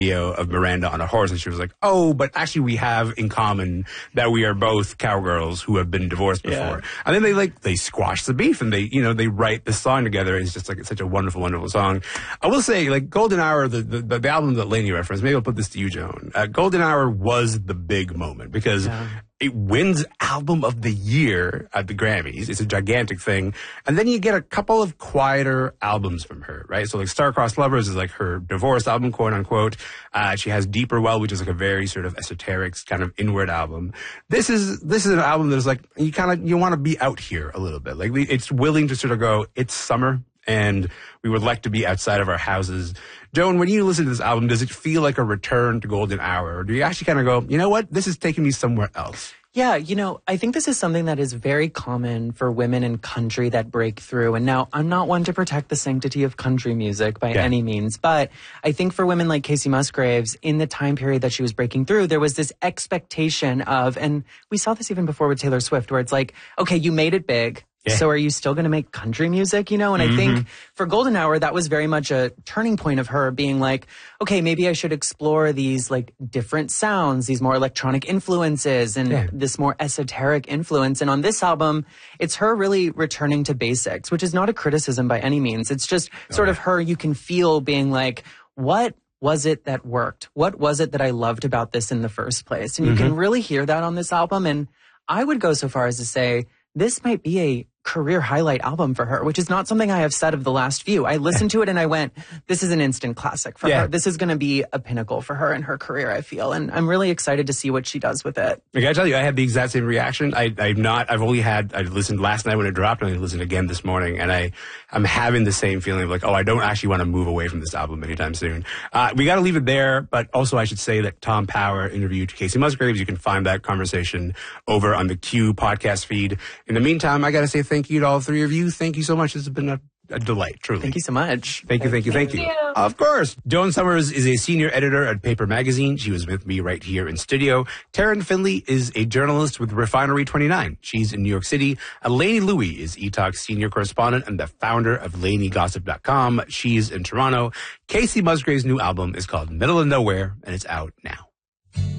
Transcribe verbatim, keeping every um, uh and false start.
video of Miranda on a horse, and she was like, oh, but actually we have in common that we are both cowgirls who have been divorced before. Yeah. And then they like they squash the beef, and they you know they write this song together. It's just like it's such a wonderful, wonderful song. I will say, like Golden Hour, the the, the album that Lainey referenced, maybe I'll put this to you, Joan. Uh, Golden Hour was the big moment because yeah. it wins Album of the Year at the Grammys. It's a gigantic thing. And then you get a couple of quieter albums from her, right? So like Star-Crossed Lovers is like her divorce album, quote unquote. Uh, she has Deeper Well, which is like a very sort of esoteric kind of inward album. This is, this is an album that is like, you kind of, you want to be out here a little bit. Like it's willing to sort of go, it's summer and we would like to be outside of our houses. Joan, when you listen to this album, does it feel like a return to Golden Hour? Or do you actually kind of go, you know what? This is taking me somewhere else? Yeah, you know, I think this is something that is very common for women in country that break through. And now, I'm not one to protect the sanctity of country music by yeah. any means, but I think for women like Kacey Musgraves, in the time period that she was breaking through, there was this expectation of, and we saw this even before with Taylor Swift, where it's like, okay, you made it big. Yeah. So are you still going to make country music, you know? And mm-hmm. I think for Golden Hour, that was very much a turning point of her being like, okay, maybe I should explore these like different sounds, these more electronic influences and yeah. this more esoteric influence. And on this album, it's her really returning to basics, which is not a criticism by any means. It's just oh, sort yeah. of her, you can feel being like, what was it that worked? What was it that I loved about this in the first place? And you mm-hmm. can really hear that on this album. And I would go so far as to say, this might be a career highlight album for her, which is not something I have said of the last few. I listened to it and I went, this is an instant classic for yeah. her. This is going to be a pinnacle for her in her career, I feel. And I'm really excited to see what she does with it. I gotta tell you, I had the exact same reaction. I, I'm not, I've only had, I listened last night when it dropped and I listened again this morning. And I, I'm having the same feeling of like, oh, I don't actually want to move away from this album anytime soon. Uh, we got to leave it there. But also I should say that Tom Power interviewed Kacey Musgraves. You can find that conversation over on the Q podcast feed. In the meantime, I got to say thank you to all three of you. Thank you so much. This has been a, a delight, truly. Thank you so much. Thank you, thank you, thank you. Thank you. Of course. Joan Summers is a senior editor at Paper Magazine. She was with me right here in studio. Taryn Finley is a journalist with Refinery twenty-nine. She's in New York City. Lainey Louie is E Talk's senior correspondent and the founder of Lainey Gossip dot com. She's in Toronto. Kacey Musgraves' new album is called Middle of Nowhere, and it's out now.